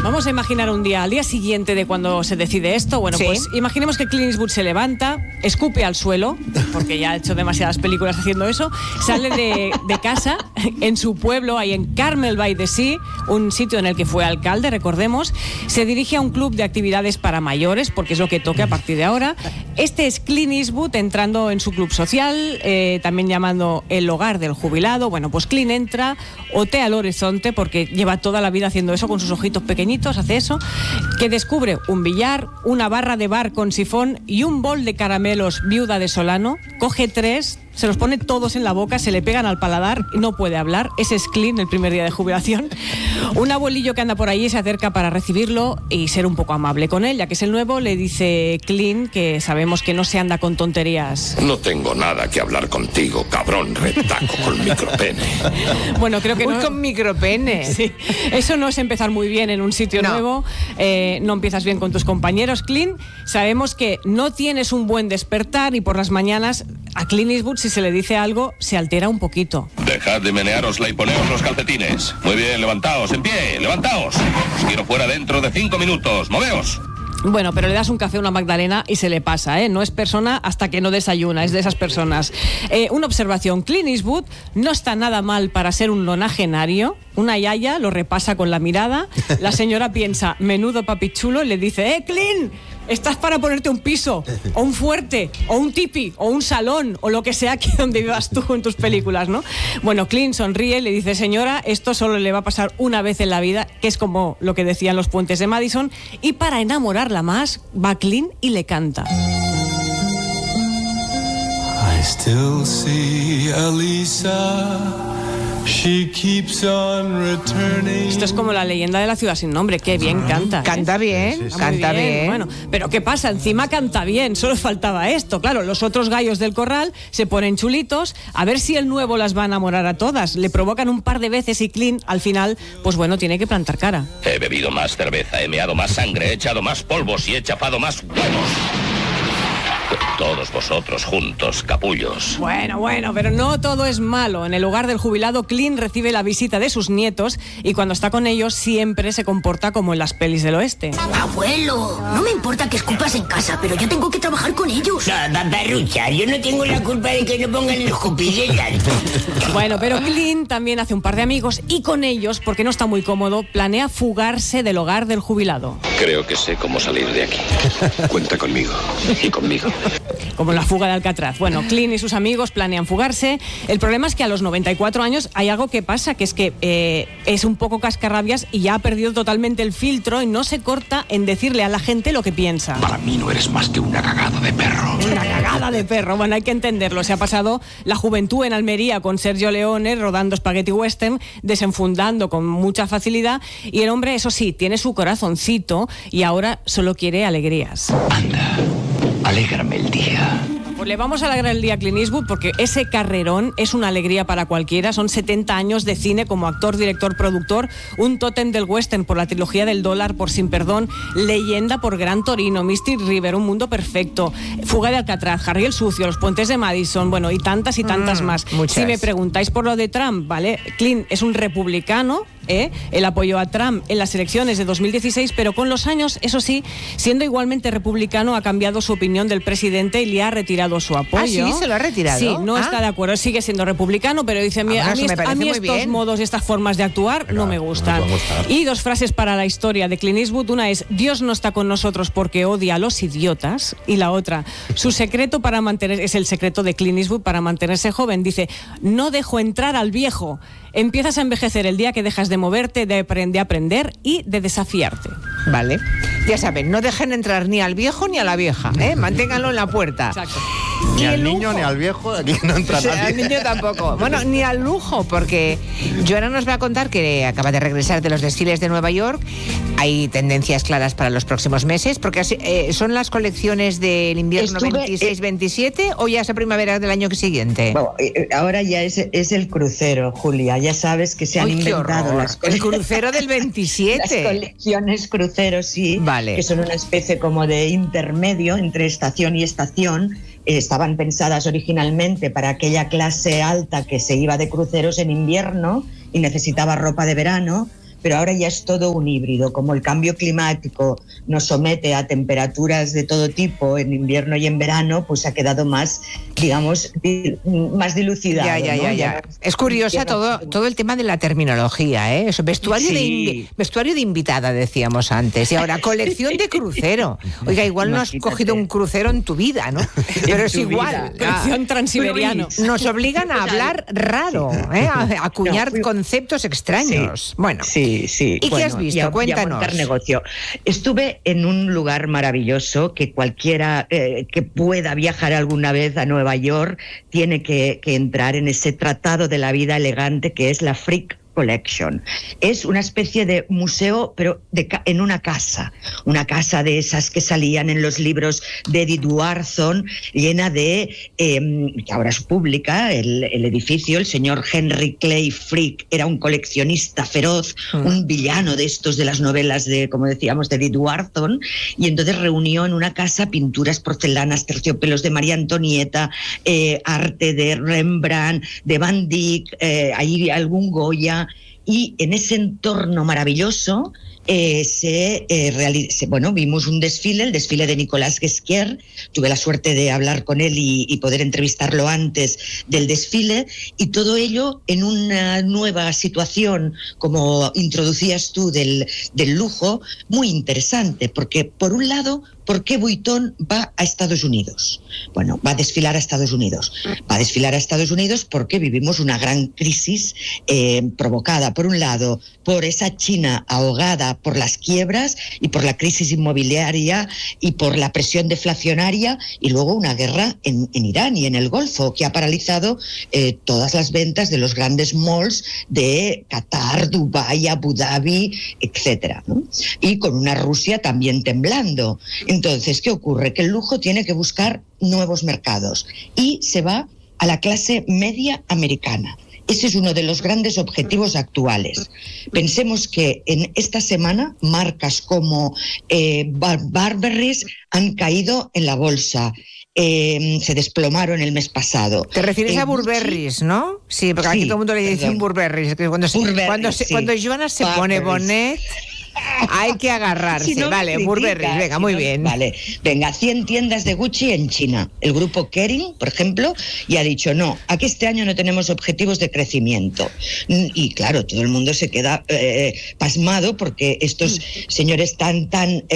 Vamos a imaginar un día, al día siguiente de cuando se decide esto. Bueno, ¿Sí? pues imaginemos que Clint Eastwood se levanta, escupe al suelo, porque ya ha hecho demasiadas películas haciendo eso, sale de casa en su pueblo, ahí en Carmel by the Sea, un sitio en el que fue alcalde, recordemos, se dirige a un club de actividades para mayores, porque es lo que toque a partir de ahora. Este es Clint Eastwood entrando en su club social, también llamando el hogar del jubilado. Bueno, pues Clint entra, otea al horizonte, porque lleva toda la vida haciendo eso con sus ojitos pequeñitos, hace eso, que descubre un billar, una barra de bar con sifón y un bol de caramelos Viuda de Solano, coge 3, se los pone todos en la boca, se le pegan al paladar, no puede hablar. Ese es Clint el primer día de jubilación. Un abuelillo que anda por allí se acerca para recibirlo y ser un poco amable con él, ya que es el nuevo. Le dice Clint que sabemos que no se anda con tonterías. No tengo nada que hablar contigo, cabrón retaco con micropene. Bueno, creo que Uy, no. con micropene. Sí, eso no es empezar muy bien en un sitio nuevo, no empiezas bien con tus compañeros, Clint. Sabemos que no tienes un buen despertar y por las mañanas a Clint Eastwood, si se le dice algo, se altera un poquito. Dejad de menearosla y poneos los calcetines. Muy bien, levantaos, en pie, levantaos. Os quiero fuera dentro de 5 minutos, moveos. Bueno, pero le das un café a una magdalena y se le pasa, ¿eh? No es persona hasta que no desayuna, es de esas personas. Una observación, Clint Eastwood no está nada mal para ser un nonagenario. Una yaya lo repasa con la mirada, la señora piensa, menudo papichulo, y le dice, Clint, estás para ponerte un piso, o un fuerte, o un tipi, o un salón, o lo que sea que donde vivas tú en tus películas, ¿no? Bueno, Clint sonríe y le dice, señora, esto solo le va a pasar una vez en la vida, que es como lo que decían los puentes de Madison, y para enamorarla más, va Clint y le canta. I still see Elisa. She keeps on returning. Esto es como la leyenda de la ciudad sin nombre. Qué bien canta. Canta bien, Muy canta bien. Bueno, pero ¿qué pasa? Encima canta bien, solo faltaba esto. Claro, los otros gallos del corral se ponen chulitos, a ver si el nuevo las va a enamorar a todas. Le provocan un par de veces y Clint, al final, pues bueno, tiene que plantar cara. He bebido más cerveza, he meado más sangre, he echado más polvos y he chafado más huevos. Todos vosotros juntos, capullos. Bueno, pero no todo es malo. En el hogar del jubilado, Clint recibe la visita de sus nietos y cuando está con ellos siempre se comporta como en las pelis del oeste. Abuelo, no me importa que escupas en casa, pero yo tengo que trabajar con ellos. No, paparrucha, yo no tengo la culpa de que no pongan el escupidera. Bueno, pero Clint también hace un par de amigos y con ellos, porque no está muy cómodo, planea fugarse del hogar del jubilado. Creo que sé cómo salir de aquí. Cuenta conmigo y conmigo. Como en la fuga de Alcatraz. Bueno, Clint y sus amigos planean fugarse. El problema es que a los 94 años hay algo que pasa, que es que es un poco cascarrabias y ya ha perdido totalmente el filtro y no se corta en decirle a la gente lo que piensa. Para mí no eres más que una cagada de perro. Una cagada de perro. Bueno, hay que entenderlo. Se ha pasado la juventud en Almería con Sergio Leone rodando spaghetti western, desenfundando con mucha facilidad y el hombre, eso sí, tiene su corazoncito y ahora solo quiere alegrías. Anda, alégrame el día. Pues le vamos a alegrar el día a Clint Eastwood porque ese carrerón es una alegría para cualquiera. Son 70 años de cine como actor, director, productor, un tótem del western por la trilogía del dólar, por Sin Perdón, leyenda por Gran Torino, Mystic River, Un Mundo Perfecto, Fuga de Alcatraz, Harry el Sucio, Los Puentes de Madison, bueno, y tantas más. Muchas. Si me preguntáis por lo de Trump, ¿vale? Clint es un republicano, él apoyó a Trump en las elecciones de 2016, pero con los años, eso sí, siendo igualmente republicano, ha cambiado su opinión del presidente y le ha retirado su apoyo. ¿Ah, sí? ¿Se lo ha retirado? Sí, no está de acuerdo, sigue siendo republicano, pero dice, a mí estos modos y estas formas de actuar no me gustan. Y 2 frases para la historia de Clint Eastwood. Una es, Dios no está con nosotros porque odia a los idiotas. Y la otra, su secreto para es el secreto de Clint Eastwood para mantenerse joven. Dice, no dejo entrar al viejo. Empiezas a envejecer el día que dejas de moverte, de aprender y de desafiarte. Vale. Ya saben, no dejen entrar ni al viejo ni a la vieja, manténganlo en la puerta. Exacto. Ni Y al el niño lujo. ni al viejo, aquí no entra Sí, nadie. al niño tampoco. Bueno, ni al lujo, porque Joana nos va a contar que acaba de regresar de los desfiles de Nueva York. Hay tendencias claras para los próximos meses, porque son las colecciones del invierno 26-27 o ya es la primavera del año siguiente. Bueno, ahora ya es el crucero, Julia. Ya sabes que se han inventado el crucero del 27. Las colecciones cruceros, sí, vale. Que son una especie como de intermedio entre estación y estación. Estaban pensadas originalmente para aquella clase alta que se iba de cruceros en invierno y necesitaba ropa de verano, pero ahora ya es todo un híbrido. Como el cambio climático nos somete a temperaturas de todo tipo en invierno y en verano, pues ha quedado más, digamos, más dilucidado. Ya. Es curiosa todo el tema de la terminología, ¿eh? Eso, vestuario de invitada, decíamos antes, y ahora colección de crucero. Oiga, igual no has cogido un crucero en tu vida, ¿no? Pero es igual. Colección transiberiano. Nos obligan a hablar raro, ¿eh? A acuñar conceptos extraños. Sí, bueno. Sí. ¿Y qué has visto? Cuéntanos. Y a montar negocio. Estuve en un lugar maravilloso que cualquiera que pueda viajar alguna vez a Nueva York tiene que entrar en ese tratado de la vida elegante que es la Frick Collection. Es una especie de museo, pero en una casa de esas que salían en los libros de Edith Wharton, llena de, que ahora es pública, el edificio. El señor Henry Clay Frick era un coleccionista feroz, un villano de estos de las novelas de, como decíamos, de Edith Wharton, y entonces reunió en una casa pinturas, porcelanas, terciopelos de María Antonieta, arte de Rembrandt, de Van Dyck, ahí algún Goya. Y en ese entorno maravilloso vimos un desfile, el desfile de Nicolas Ghesquière. Tuve la suerte de hablar con él y poder entrevistarlo antes del desfile, y todo ello en una nueva situación, como introducías tú, del lujo, muy interesante, porque por un lado, ¿por qué Vuitton va a Estados Unidos? Bueno, va a desfilar a Estados Unidos. Va a desfilar a Estados Unidos porque vivimos una gran crisis provocada, por un lado, por esa China ahogada por las quiebras y por la crisis inmobiliaria y por la presión deflacionaria, y luego una guerra en Irán y en el Golfo que ha paralizado todas las ventas de los grandes malls de Qatar, Dubái, Abu Dhabi, etcétera, ¿no? Y con una Rusia también temblando. Entonces, ¿qué ocurre? Que el lujo tiene que buscar nuevos mercados y se va a la clase media americana. Ese es uno de los grandes objetivos actuales. Pensemos que en esta semana marcas como Burberry han caído en la bolsa. Se desplomaron el mes pasado. Te refieres a Burberrys, ¿no? Sí, porque aquí todo el mundo le dice un Burberrys. Cuando Joana se pone bonet, hay que agarrarse. Si no, vale, Burberry, venga, muy bien. Vale, venga, 100 tiendas de Gucci en China. El grupo Kering, por ejemplo, ya ha dicho, no, aquí este año no tenemos objetivos de crecimiento. Y claro, todo el mundo se queda pasmado porque estos señores tan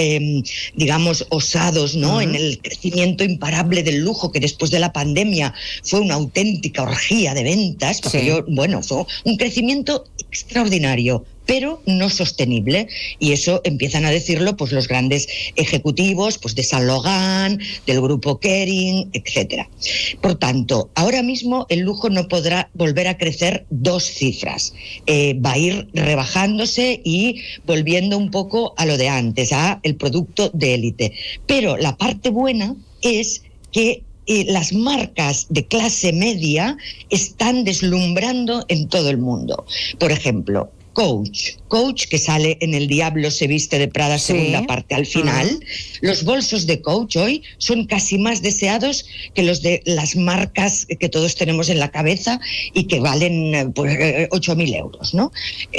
digamos, osados, ¿no? En el crecimiento imparable del lujo, que después de la pandemia fue una auténtica orgía de ventas, porque fue un crecimiento extraordinario, pero no sostenible, y eso empiezan a decirlo pues los grandes ejecutivos pues de Saint Laurent, del grupo Kering, etcétera. Por tanto, ahora mismo el lujo no podrá volver a crecer 2 cifras, va a ir rebajándose y volviendo un poco a lo de antes, a el producto de élite. Pero la parte buena es que las marcas de clase media están deslumbrando en todo el mundo. Por ejemplo, Coach, que sale en El Diablo se viste de Prada, segunda parte al final. Los bolsos de Coach hoy son casi más deseados que los de las marcas que todos tenemos en la cabeza y que valen pues, 8.000 euros, ¿no?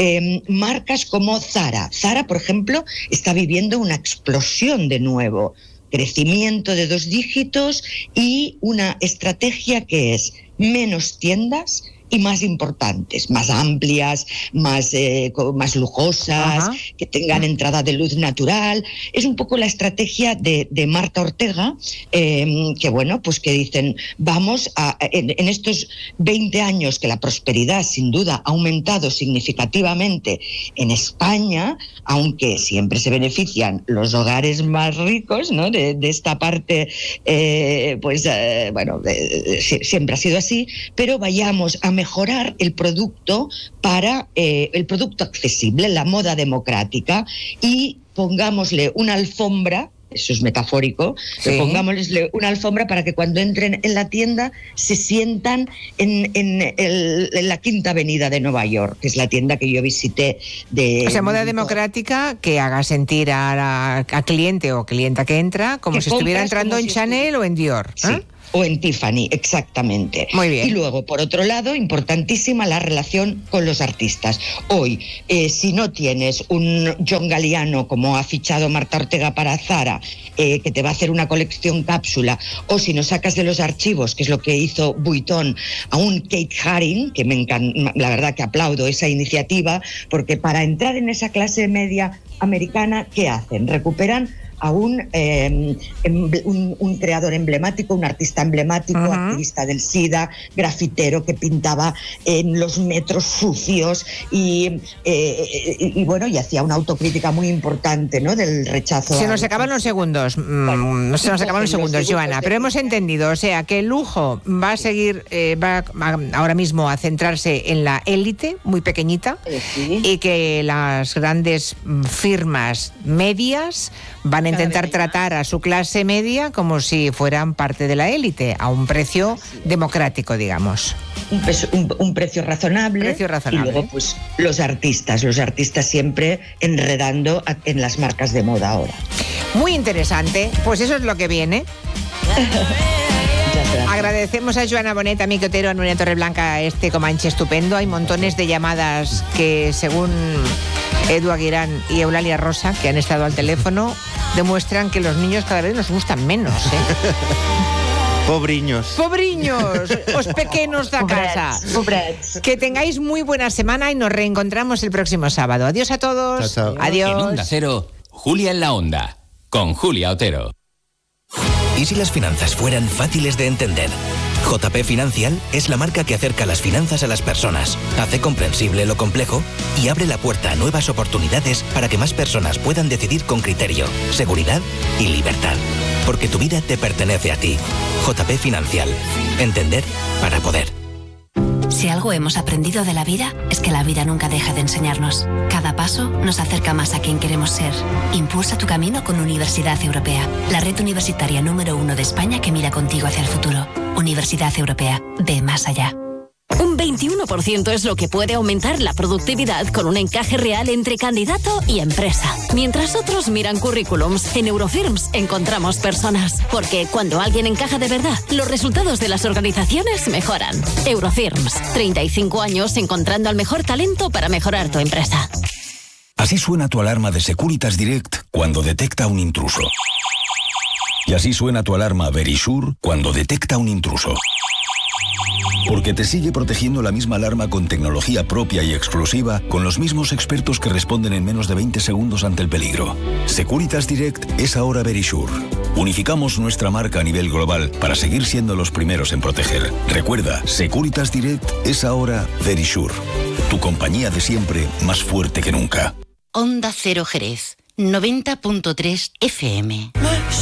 Marcas como Zara, por ejemplo, está viviendo una explosión de nuevo, crecimiento de 2 dígitos y una estrategia que es menos tiendas y más importantes, más amplias, más lujosas, que tengan entrada de luz natural. Es un poco la estrategia de Marta Ortega, que bueno, pues que dicen, vamos a, en estos 20 años que la prosperidad sin duda ha aumentado significativamente en España, aunque siempre se benefician los hogares más ricos, ¿no? De esta parte, siempre ha sido así, pero vayamos a mejorar el producto para el producto accesible, la moda democrática, y pongámosle una alfombra, eso es metafórico, pongámosle una alfombra para que cuando entren en la tienda se sientan en la Quinta Avenida de Nueva York, que es la tienda que yo visité. O sea, moda democrática que haga sentir a cliente o clienta que entra como si estuviera entrando en Chanel o en Dior. O en Tiffany, exactamente. Muy bien. Y luego, por otro lado, importantísima la relación con los artistas. Hoy, si no tienes un John Galliano, como ha fichado Marta Ortega para Zara, que te va a hacer una colección cápsula, o si no sacas de los archivos, que es lo que hizo Vuitton, a un Kate Haring, que me encanta, la verdad que aplaudo esa iniciativa, porque para entrar en esa clase media americana, ¿qué hacen? Recuperan a un creador emblemático, un artista emblemático, activista del SIDA, grafitero que pintaba en los metros sucios y bueno, y hacía una autocrítica muy importante, ¿no?, del rechazo. Se nos acaban los segundos, se nos acaban los segundos, Joana, pero hemos entendido, o sea, que el lujo va a seguir, va ahora mismo a centrarse en la élite, muy pequeñita, y que las grandes firmas medias van a intentar tratar a su clase media como si fueran parte de la élite, a un precio democrático, digamos. Un precio razonable. Y luego, pues, los artistas siempre enredando en las marcas de moda ahora. Muy interesante, pues eso es lo que viene. Agradecemos a Joana Bonet, a Miki Otero, a Nuria Torreblanca este Comanche estupendo. Hay montones de llamadas que, según Edu Aguirán y Eulalia Rosa, que han estado al teléfono, demuestran que los niños cada vez nos gustan menos, ¿eh? Pobriños, os pequeños da casa. Que tengáis muy buena semana y nos reencontramos el próximo sábado. Adiós a todos. Chao, chao. Adiós. En Onda Cero, Julia en la Onda, con Julia Otero. ¿Y si las finanzas fueran fáciles de entender? JP Financial es la marca que acerca las finanzas a las personas, hace comprensible lo complejo y abre la puerta a nuevas oportunidades para que más personas puedan decidir con criterio, seguridad y libertad. Porque tu vida te pertenece a ti. JP Financial. Entender para poder. Si algo hemos aprendido de la vida, es que la vida nunca deja de enseñarnos. Cada paso nos acerca más a quien queremos ser. Impulsa tu camino con Universidad Europea, la red universitaria número 1 de España que mira contigo hacia el futuro. Universidad Europea, ve más allá. Un 21% es lo que puede aumentar la productividad con un encaje real entre candidato y empresa. Mientras otros miran currículums, en Eurofirms encontramos personas. Porque cuando alguien encaja de verdad, los resultados de las organizaciones mejoran. Eurofirms, 35 años encontrando al mejor talento para mejorar tu empresa. Así suena tu alarma de Securitas Direct cuando detecta un intruso. Y así suena tu alarma Verisure cuando detecta un intruso. Porque te sigue protegiendo la misma alarma con tecnología propia y exclusiva, con los mismos expertos que responden en menos de 20 segundos ante el peligro. Securitas Direct es ahora Verisure. Unificamos nuestra marca a nivel global para seguir siendo los primeros en proteger. Recuerda, Securitas Direct es ahora Verisure. Tu compañía de siempre, más fuerte que nunca. Onda Cero Jerez, 90.3 FM.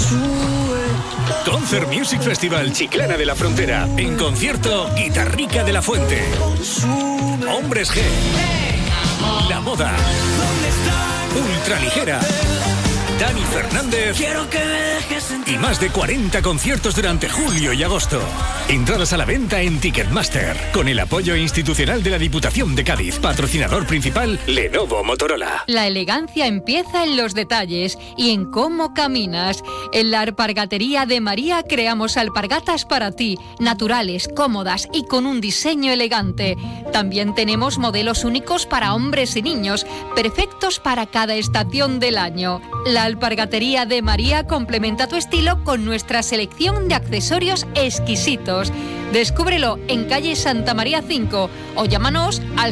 Concert Music Festival Chiclana de la Frontera. En concierto, Guitarrica de la Fuente. Hombres G. La Moda. Ultraligera. Dani Fernández y más de 40 conciertos durante julio y agosto. Entradas a la venta en Ticketmaster, con el apoyo institucional de la Diputación de Cádiz. Patrocinador principal, Lenovo Motorola. La elegancia empieza en los detalles y en cómo caminas. En la Alpargatería de María creamos alpargatas para ti, naturales, cómodas y con un diseño elegante. También tenemos modelos únicos para hombres y niños, perfectos para cada estación del año. La Alpargatería de María complementa tu estilo con nuestra selección de accesorios exquisitos. Descúbrelo en calle Santa María 5 o llámanos al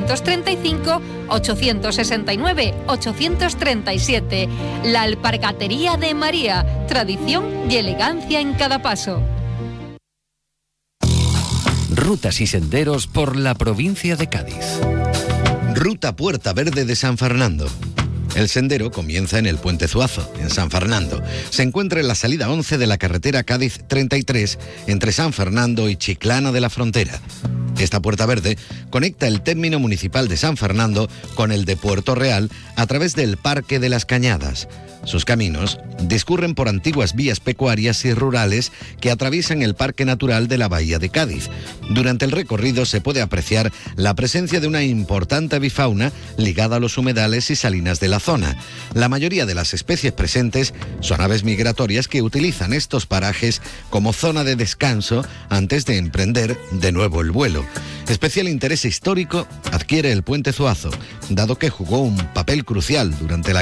639-869-837. La Alpargatería de María, tradición y elegancia en cada paso. Rutas y senderos por la provincia de Cádiz. Ruta Puerta Verde de San Fernando. El sendero comienza en el Puente Zuazo, en San Fernando. Se encuentra en la salida 11 de la carretera Cádiz 33, entre San Fernando y Chiclana de la Frontera. Esta Puerta Verde conecta el término municipal de San Fernando con el de Puerto Real a través del Parque de las Cañadas. Sus caminos discurren por antiguas vías pecuarias y rurales que atraviesan el Parque Natural de la Bahía de Cádiz. Durante el recorrido se puede apreciar la presencia de una importante avifauna ligada a los humedales y salinas de la zona. La mayoría de las especies presentes son aves migratorias que utilizan estos parajes como zona de descanso antes de emprender de nuevo el vuelo. Especial interés histórico adquiere el Puente Zuazo, dado que jugó un papel crucial durante la